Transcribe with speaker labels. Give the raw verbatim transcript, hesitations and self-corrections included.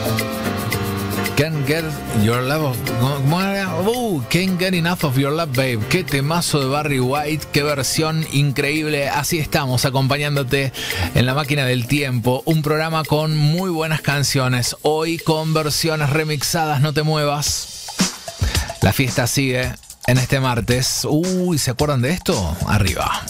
Speaker 1: Can't get your love of... ¿Cómo era? Uh, can't get enough of your love, babe. Qué temazo de Barry White, qué versión increíble. Así estamos, acompañándote en la máquina del tiempo. Un programa con muy buenas canciones. Hoy con versiones remixadas, no te muevas. La fiesta sigue en este martes. Uy, ¿se acuerdan de esto? Arriba.